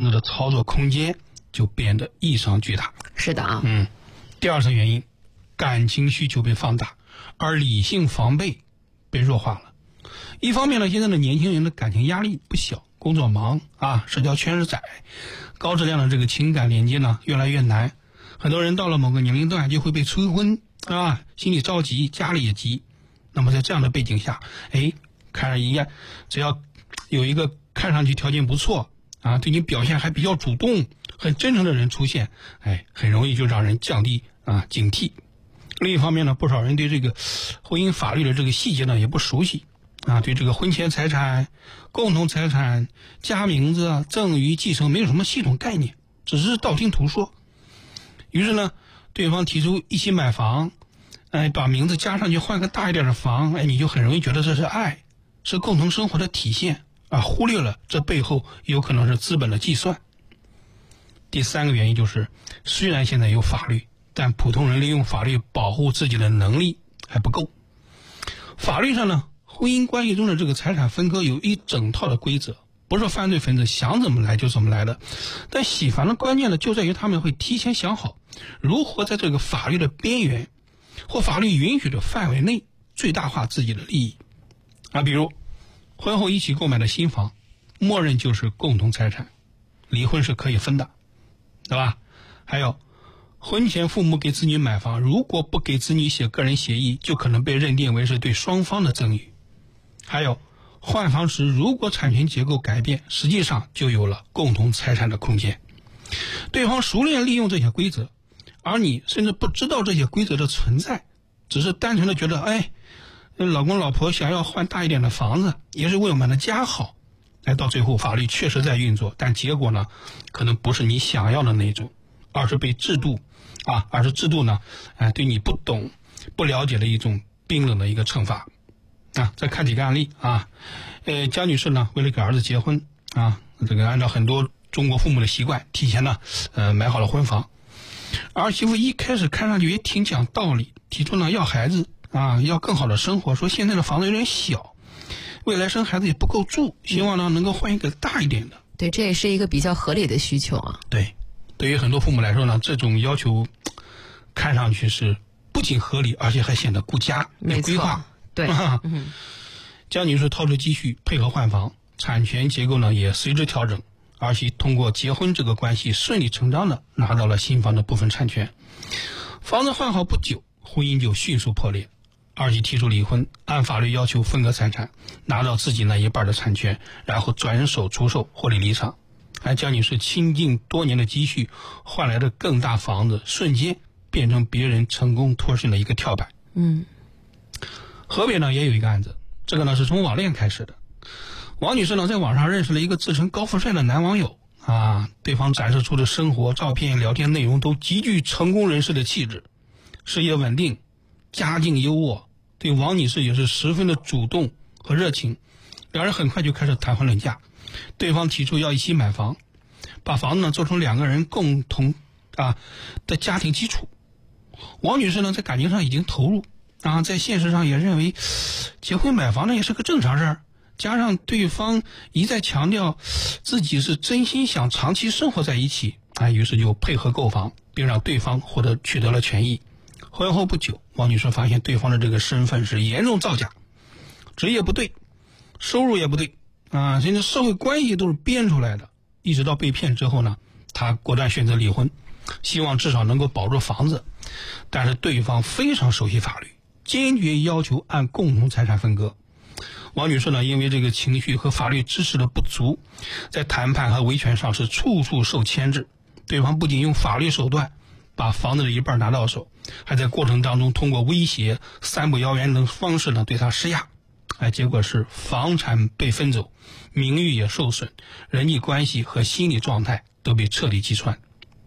子的操作空间就变得异常巨大。 是的啊。 第二层原因，感情需求被放大，而理性防备被弱化了。一方面呢，现在的年轻人的感情压力不小，工作忙啊，社交圈子窄，高质量的这个情感连接呢越来越难。很多人到了某个年龄段就会被催婚啊，心里着急，家里也急。那么在这样的背景下，看着一样，只要有一个看上去条件不错啊，对你表现还比较主动、很真诚的人出现，很容易就让人降低警惕。另一方面呢，不少人对这个婚姻法律的这个细节呢也不熟悉啊，对这个婚前财产、共同财产、加名字、赠与、继承没有什么系统概念，只是道听途说。于是呢，对方提出一起买房，把名字加上去换个大一点的房，你就很容易觉得这是爱，是共同生活的体现啊，忽略了这背后有可能是资本的计算。第三个原因就是，虽然现在有法律，但普通人利用法律保护自己的能力还不够。法律上呢，婚姻关系中的这个财产分割有一整套的规则，不是犯罪分子想怎么来就怎么来的。但喜烦的关键呢，就在于他们会提前想好如何在这个法律的边缘或法律允许的范围内最大化自己的利益啊。比如婚后一起购买的新房，默认就是共同财产，离婚是可以分的，对吧？还有婚前父母给子女买房，如果不给子女写个人协议，就可能被认定为是对双方的赠与。还有换房时，如果产权结构改变，实际上就有了共同财产的空间。对方熟练利用这些规则，而你甚至不知道这些规则的存在，只是单纯的觉得老公老婆想要换大一点的房子，也是为我们的家好。到最后法律确实在运作，但结果呢，可能不是你想要的那种，而是制度呢对你不懂不了解的一种冰冷的一个惩罚啊。再看几个案例啊。江女士呢，为了给儿子结婚啊，这个按照很多中国父母的习惯，提前呢买好了婚房。儿媳妇一开始看上去也挺讲道理，提出呢要孩子啊，要更好的生活，说现在的房子有点小，未来生孩子也不够住，希望呢能够换一个大一点的。 对，这也是一个比较合理的需求啊。 对，对于很多父母来说呢，这种要求看上去是不仅合理，而且还显得顾家有规划。 对。 江女士掏出积蓄配合换房，产权结构呢也随之调整，儿媳通过结婚这个关系顺理成章的拿到了新房的部分产权。房子换好不久，婚姻就迅速破裂，儿媳提出离婚，按法律要求分割财产，拿到自己那一半的产权，然后转手出售获利离场。江女士倾尽多年的积蓄换来的更大房子，瞬间变成别人成功脱身的一个跳板。河北呢也有一个案子，这个呢是从网恋开始的。王女士呢在网上认识了一个自称高富帅的男网友啊，对方展示出的生活照片、聊天内容都极具成功人士的气质，事业稳定，家境优渥，对王女士也是十分的主动和热情。两人很快就开始谈婚论嫁，对方提出要一起买房，把房子呢做成两个人共同的家庭基础。王女士呢在感情上已经投入在现实上也认为结婚买房呢也是个正常事儿，加上对方一再强调自己是真心想长期生活在一起于是就配合购房，并让对方取得了权益。婚后不久，王女士发现对方的这个身份是严重造假，职业不对，收入也不对甚至社会关系都是编出来的。一直到被骗之后呢，她果断选择离婚，希望至少能够保住房子。但是对方非常熟悉法律，坚决要求按共同财产分割。王女士呢，因为这个情绪和法律知识的不足，在谈判和维权上是处处受牵制。对方不仅用法律手段把房子的一半拿到手，还在过程当中通过威胁、三不谣言等方式呢对她施压。结果是房产被分走，名誉也受损，人际关系和心理状态都被彻底击穿。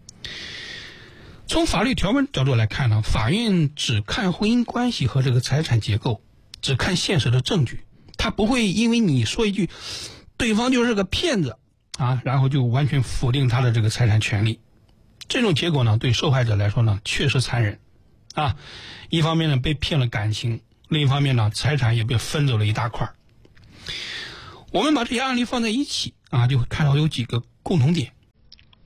从法律条文角度来看呢，法院只看婚姻关系和这个财产结构，只看现实的证据，他不会因为你说一句对方就是个骗子然后就完全否定他的这个财产权利。这种结果呢，对受害者来说呢确实残忍一方面呢被骗了感情，另一方面呢财产也被分走了一大块。我们把这些案例放在一起就会看到有几个共同点。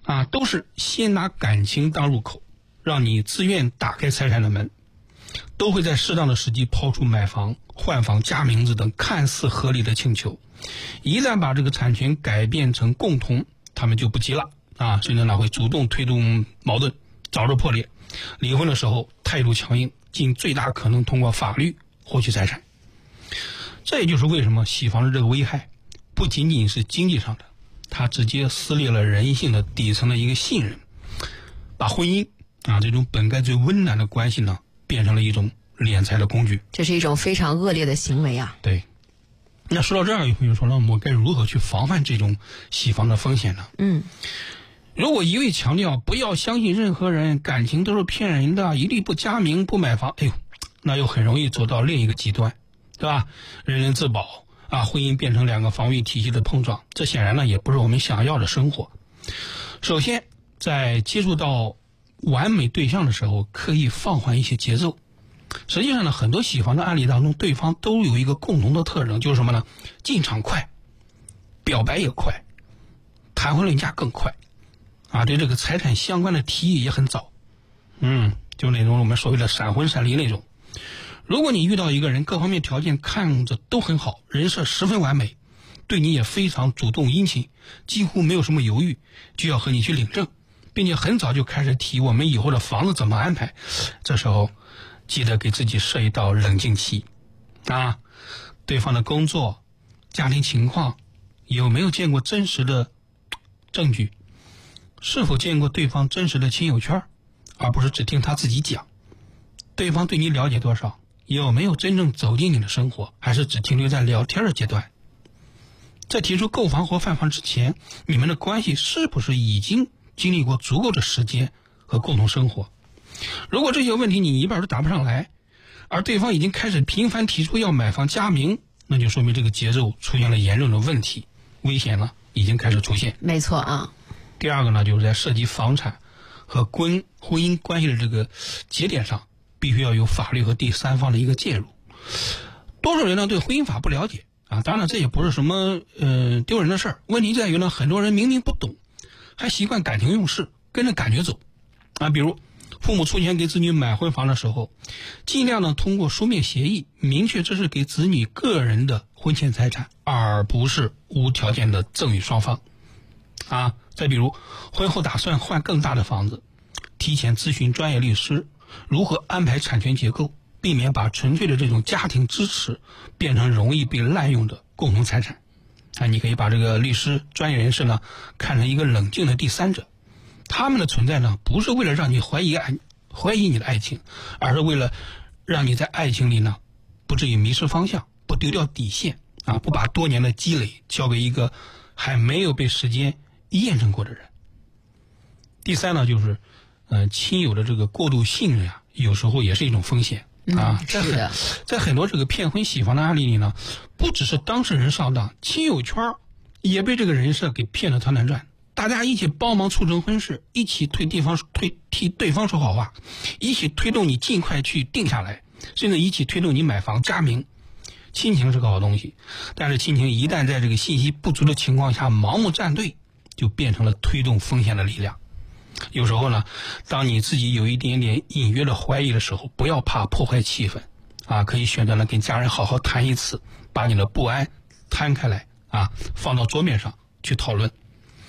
都是先拿感情当入口，让你自愿打开财产的门，都会在适当的时机抛出买房、换房、加名字等看似合理的请求。一旦把这个产权改变成共同，他们就不急了甚至呢会主动推动矛盾，早日破裂。离婚的时候态度强硬，尽最大可能通过法律获取财产。这也就是为什么洗房的这个危害不仅仅是经济上的，它直接撕裂了人性的底层的一个信任，把婚姻这种本该最温暖的关系呢，变成了一种敛财的工具。 这是一种非常恶劣的行为啊。 对。那说到这儿，有朋友说，那我该如何去防范这种洗房的风险呢？如果一味强调不要相信任何人，感情都是骗人的，一律不加名不买房，那又很容易走到另一个极端，对吧？人人自保婚姻变成两个防御体系的碰撞，这显然呢也不是我们想要的生活。首先，在接触到完美对象的时候，刻意放缓一些节奏。实际上呢，很多洗房的案例当中，对方都有一个共同的特征，就是什么呢？进场快，表白也快，谈婚论嫁更快对这个财产相关的提议也很早。就那种我们所谓的闪婚闪离那种。如果你遇到一个人各方面条件看着都很好，人设十分完美，对你也非常主动殷勤，几乎没有什么犹豫就要和你去领证，并且很早就开始提我们以后的房子怎么安排，这时候记得给自己设一道冷静期对方的工作、家庭情况，有没有见过真实的证据，是否见过对方真实的亲友圈，而不是只听他自己讲。对方对你了解多少，有没有真正走进你的生活，还是只停留在聊天的阶段。在提出购房或换房之前，你们的关系是不是已经经历过足够的时间和共同生活。如果这些问题你一半都答不上来，而对方已经开始频繁提出要买房加名，那就说明这个节奏出现了严重的问题，危险呢已经开始出现。 没错啊。 第二个呢，就是在涉及房产和婚姻关系的这个节点上，必须要有法律和第三方的一个介入。多数人呢对婚姻法不了解当然这也不是什么丢人的事儿。问题在于呢，很多人明明不懂，还习惯感情用事，跟着感觉走比如父母出钱给子女买婚房的时候，尽量呢通过书面协议明确这是给子女个人的婚前财产，而不是无条件的赠与双方再比如婚后打算换更大的房子，提前咨询专业律师如何安排产权结构，避免把纯粹的这种家庭支持变成容易被滥用的共同财产你可以把这个律师专业人士呢看成一个冷静的第三者，他们的存在呢不是为了让你怀疑你的爱情，而是为了让你在爱情里呢不至于迷失方向，不丢掉底线不把多年的积累交给一个还没有被时间验证过的人。第三呢，就是亲友的这个过度信任有时候也是一种风险在很多这个骗婚洗房的案例里呢，不只是当事人上当，亲友圈也被这个人设给骗得团团转。大家一起帮忙促成婚事，一起替对方说好话，一起推动你尽快去定下来，甚至一起推动你买房加名。亲情是个好东西，但是亲情一旦在这个信息不足的情况下盲目站队，就变成了推动风险的力量。有时候呢，当你自己有一点点隐约的怀疑的时候，不要怕破坏气氛可以选择呢跟家人好好谈一次，把你的不安摊开来放到桌面上去讨论。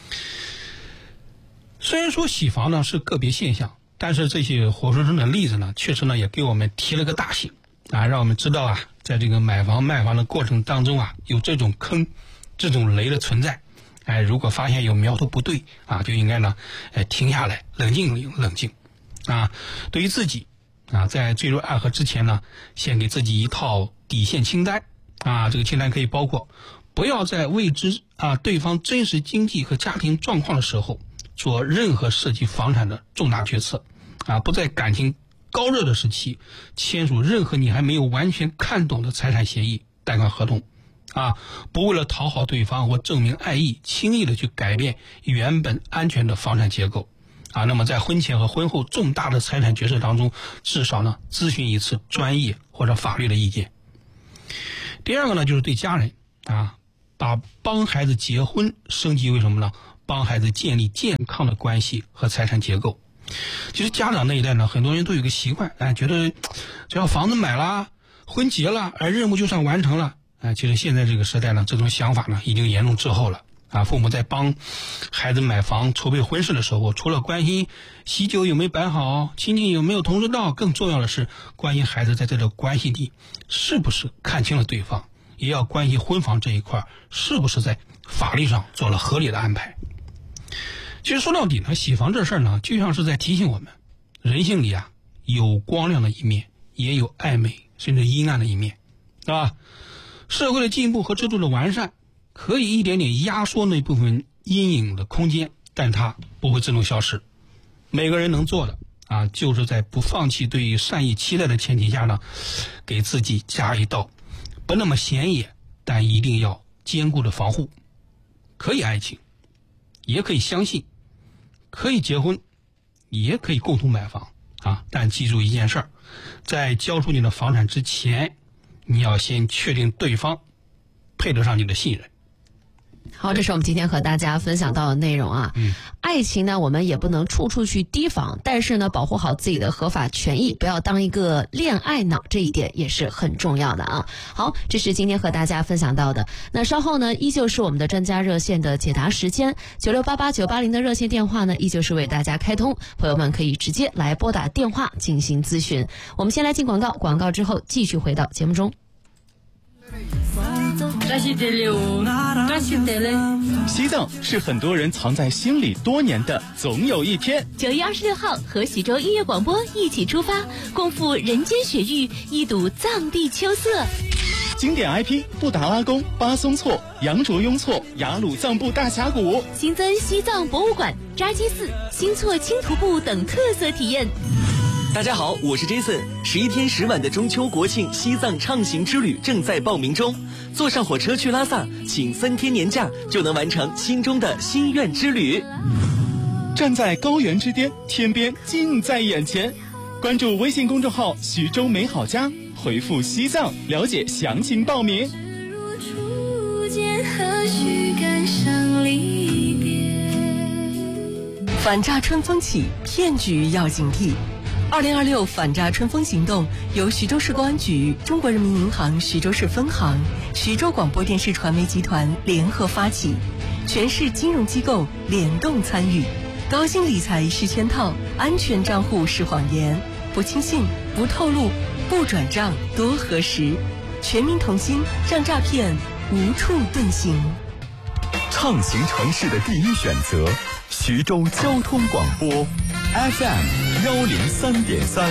虽然说洗房呢是个别现象，但是这些活生生的例子呢，确实呢也给我们提了个大醒让我们知道在这个买房卖房的过程当中有这种坑、这种雷的存在。如果发现有苗头不对就应该呢停下来，冷静对于自己在坠入爱河之前呢，先给自己一套底线清单这个清单可以包括不要在未知对方真实经济和家庭状况的时候做任何涉及房产的重大决策不在感情高热的时期签署任何你还没有完全看懂的财产协议、贷款合同不为了讨好对方或证明爱意，轻易的去改变原本安全的房产结构那么在婚前和婚后重大的财产决策当中，至少呢咨询一次专业或者法律的意见。第二个呢，就是对家人把帮孩子结婚升级为什么呢？ 帮孩子建立健康的关系和财产结构。其实家长那一代呢，很多人都有个习惯，觉得只要房子买了，婚结了，任务就算完成了。其实现在这个时代呢，这种想法呢已经严重滞后了。父母在帮孩子买房筹备婚事的时候，除了关心喜酒有没有摆好，亲戚有没有同时到，更重要的是关心孩子在这个关系里是不是看清了对方，也要关心婚房这一块是不是在法律上做了合理的安排。其实说到底呢，洗房这事儿呢，就像是在提醒我们，人性里有光亮的一面，也有暧昧甚至阴暗的一面，是吧？社会的进步和制度的完善可以一点点压缩那部分阴影的空间，但它不会自动消失。每个人能做的就是在不放弃对于善意期待的前提下呢，给自己加一道不那么显眼但一定要坚固的防护。可以爱情，也可以相信，可以结婚，也可以共同买房但记住一件事儿，在交出你的房产之前，你要先确定对方配得上你的信任。 好，这是我们今天和大家分享到的内容爱情呢，我们也不能处处去提防，但是呢，保护好自己的合法权益，不要当一个恋爱脑，这一点也是很重要的好，这是今天和大家分享到的。那稍后呢，依旧是我们的专家热线的解答时间，9688-980的热线电话呢，依旧是为大家开通，朋友们可以直接来拨打电话进行咨询。我们先来进广告，广告之后继续回到节目中。 西藏是很多人藏在心里多年的总有一天。 9月26号和徐州音乐广播一起出发，共赴人间雪域，一睹藏地秋色。 经典 IP 布达拉宫、巴松措、羊卓雍措、雅鲁藏布大峡谷， 新增西藏博物馆、扎基寺、新措轻徒步等特色体验。 大家好，我是 Jason。11天10晚的中秋国庆西藏畅行之旅正在报名中，坐上火车去拉萨，请3天年假就能完成心中的心愿之旅。 站在高原之巅，天边近在眼前。关注微信公众号徐州美好家，回复西藏了解详情报名。 反诈春风起，骗局要警惕。2026反诈春风行动由徐州市公安局、中国人民银行徐州市分行、徐州广播电视传媒集团联合发起，全市金融机构联动参与。高薪理财是圈套，安全账户是谎言，不轻信，不透露，不转账，多核实。全民同心，让诈骗无处遁形。 畅行城市的第一选择，徐州交通广播 FM103.3。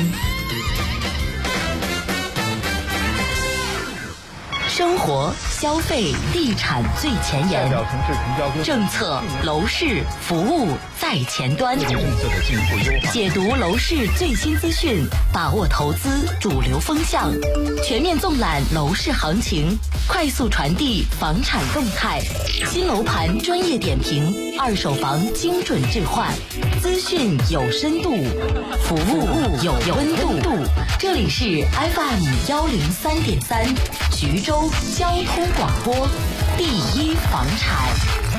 生活、消费、地产最前沿，政策、楼市、服务在前端，解读楼市最新资讯，把握投资主流风向，全面纵览楼市行情，快速传递房产动态，新楼盘专业点评，二手房精准置换，资讯有深度，服务有温度。这里是 FM103.3 徐州交通广播，第一房产。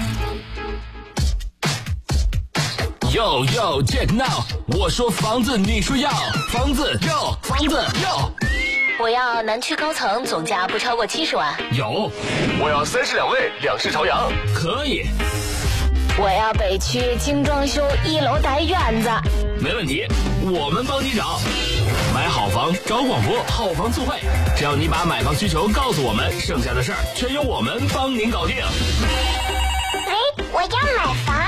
Yo yo check now， 我说房子你说要，房子要，房子要。 我要南区高层，总价不超过70万。 有。我要32卫，2室朝阳。可以。 我要北区精装修，1楼带院子。 没问题，我们帮你找。买好房找广播，好房促会，只要你把买房需求告诉我们，剩下的事儿全由我们帮您搞定。 喂，我要买房。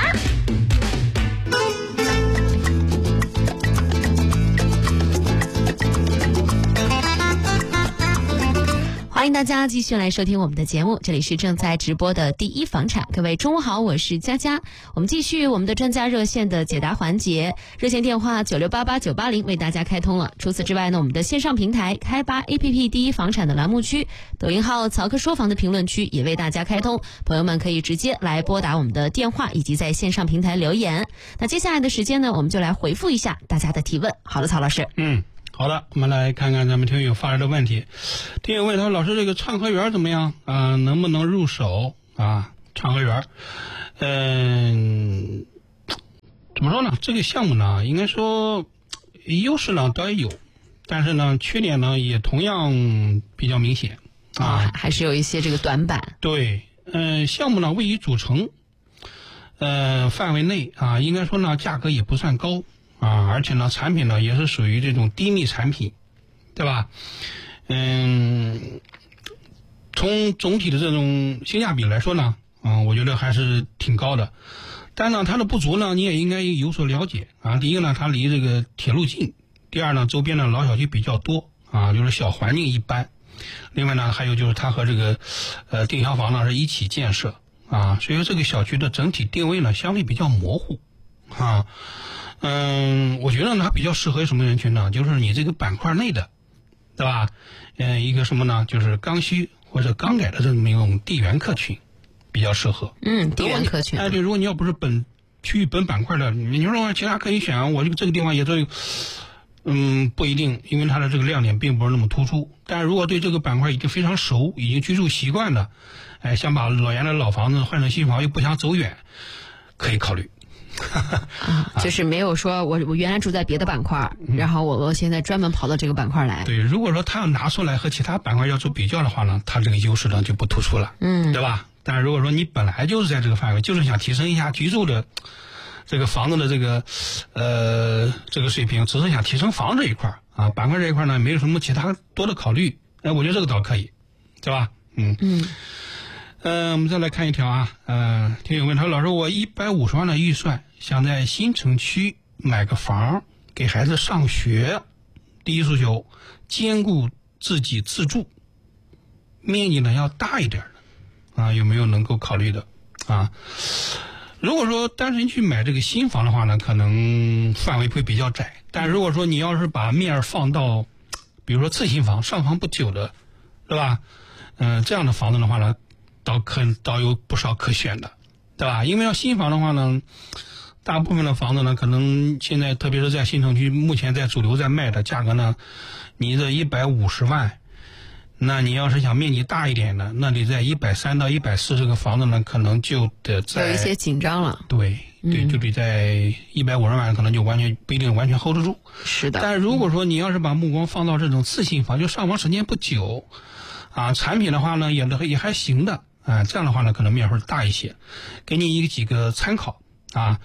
欢迎大家继续来收听我们的节目，这里是正在直播的第一房产。各位中午好，我是佳佳。我们继续我们的专家热线的解答环节，热线电话9688-980为大家开通了。除此之外呢，我们的线上平台开吧 APP 第一房产的栏目区，抖音号曹克说房的评论区也为大家开通，朋友们可以直接来拨打我们的电话，以及在线上平台留言。那接下来的时间呢，我们就来回复一下大家的提问。好的，曹老师。 好的，我们来看看咱们听友发来的问题。听友问他说：“老师，这个畅和园怎么样能不能入手长河园。怎么说呢？这个项目呢，应该说优势呢倒也有，但是呢缺点呢也同样比较明显啊， 还是有一些这个短板。 对，项目呢位于主城，范围内啊，应该说呢价格也不算高啊，而且呢产品呢也是属于这种低密产品，对吧？从总体的这种性价比来说呢，我觉得还是挺高的。但呢，它的不足呢，你也应该有所了解啊。第一个呢，它离这个铁路近；第二呢，周边的老小区比较多啊，就是小环境一般。另外呢，还有就是它和这个定销房呢是一起建设啊，所以说这个小区的整体定位呢相对比较模糊啊。我觉得呢，它比较适合什么人群呢？就是你这个板块内的，对吧？一个什么呢？就是刚需或者刚改的这么一种地缘客群。比较适合， 地缘客群。 对，如果你要不是本区域本板块的，你说其他可以选，我这个地方也都，不一定，因为它的这个亮点并不是那么突出。但如果对这个板块已经非常熟，已经居住习惯的，想把原来老房子换成新房又不想走远，可以考虑。 就是没有说我原来住在别的板块，然后我现在专门跑到这个板块来。 对，如果说他要拿出来和其他板块要做比较的话呢，他这个优势呢就不突出了，对吧？但是如果说你本来就是在这个范围，就是想提升一下居住的这个房子的这个水平，只是想提升房这一块啊，板块这一块呢没有什么其他多的考虑，我觉得这个倒可以，对吧？我们再来看一条啊，听友问他说，老师，我150万的预算想在新城区买个房给孩子上学，第一诉求兼顾自己自住，面积呢要大一点的啊，有没有能够考虑的啊？如果说单纯去买这个新房的话呢，可能范围会比较窄，但如果说你要是把面放到比如说次新房上房不久的，对吧？这样的房子的话呢，倒有不少可选的，对吧？因为要新房的话呢，大部分的房子呢，可能现在特别是在新城区，目前在主流在卖的价格呢，你这150万，那你要是想面积大一点的，那你在130到140这个房子呢，可能就得在有一些紧张了。 对，就得在150万，可能就不一定完全 hold 得住。 是的。 但如果说你要是把目光放到这种次新房，就上房时间不久啊，产品的话呢也还行的啊，这样的话呢可能面会大一些。给你几个参考啊，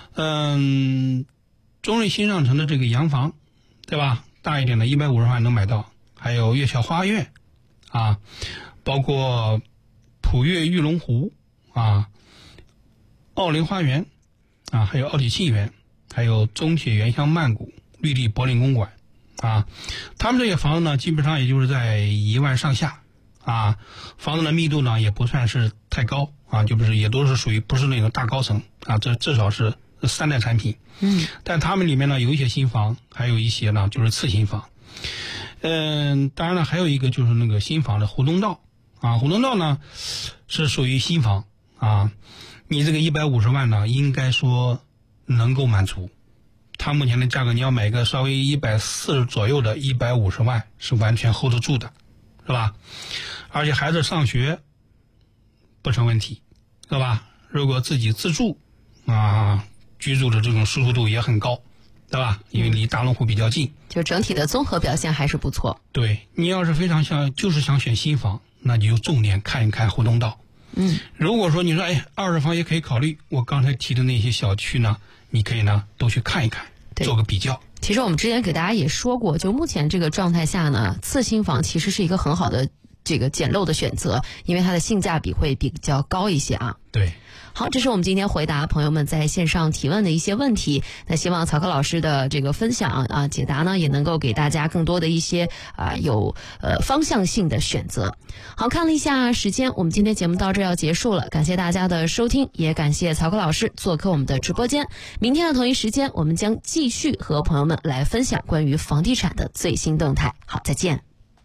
中瑞新上城的这个洋房，对吧？大一点的150万能买到，还有悦桥花苑啊，包括普悦玉龙湖啊，奥林花园啊，还有奥体沁园，还有中铁原乡曼谷、绿地柏林公馆啊，他们这些房子呢，基本上也就是在1万上下啊，房子的密度呢也不算是太高啊，也都是属于不是那种大高层啊，这至少是3代产品。但他们里面呢有一些新房，还有一些呢就是次新房。当然了，还有一个就是那个新房的湖东道啊，湖东道呢是属于新房啊，你这个150万呢，应该说能够满足。它目前的价格，你要买一个稍微140左右的150万是完全 hold 得住的，是吧？而且孩子上学不成问题，是吧？如果自己自住啊，居住的这种舒适度也很高，对吧？因为离大龙湖比较近， 就整体的综合表现还是不错。 对，你要是非常就是想选新房，那你就重点看一看湖东道。如果说你说二手房也可以考虑，我刚才提的那些小区呢，你可以呢都去看一看，做个比较。 其实我们之前给大家也说过，就目前这个状态下呢，次新房其实是一个很好的这个捡漏的选择，因为它的性价比会比较高一些啊。 对。 好，这是我们今天回答朋友们在线上提问的一些问题。那希望曹科老师的这个分享啊、解答呢，也能够给大家更多的一些有方向性的选择。好，看了一下时间，我们今天节目到这儿要结束了，感谢大家的收听，也感谢曹科老师做客我们的直播间。明天的同一时间，我们将继续和朋友们来分享关于房地产的最新动态。好，再见。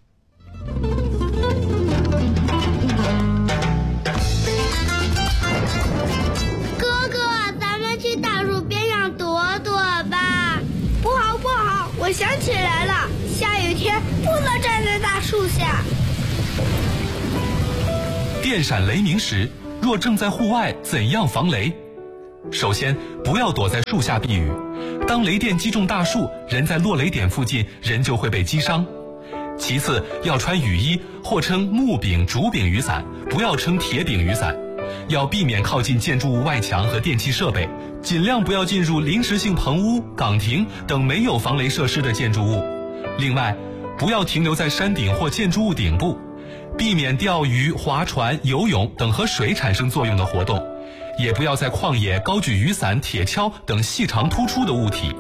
我想起来了，下雨天不能站在大树下。 电闪雷鸣时， 若正在户外，怎样防雷？首先，不要躲在树下避雨。当雷电击中大树，人在落雷点附近，人就会被击伤。其次，要穿雨衣，或称木柄、竹柄雨伞，不要称铁柄雨伞。要避免靠近建筑物外墙和电气设备，尽量不要进入临时性棚屋、岗亭等没有防雷设施的建筑物。另外，不要停留在山顶或建筑物顶部，避免钓鱼、划船、游泳等和水产生作用的活动，也不要在旷野高举雨伞、铁锹等细长突出的物体。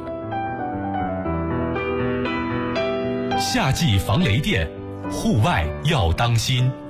夏季防雷电，户外要当心。